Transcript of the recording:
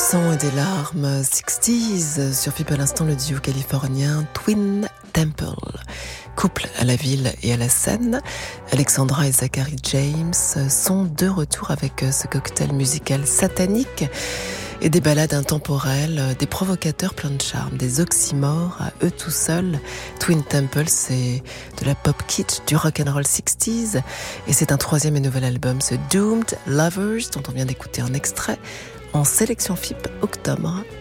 sang et des larmes, 60s, sur FIP à l'instant le duo californien Twin Temple. Couple à la ville et à la scène, Alexandra et Zachary James sont de retour avec ce cocktail musical satanique et des ballades intemporelles, des provocateurs pleins de charme, des oxymores à eux tout seuls. Twin Temple, c'est de la pop kitsch, du rock'n'roll 60s, et c'est un troisième et nouvel album, ce Doomed Lovers, dont on vient d'écouter un extrait, en sélection FIP octobre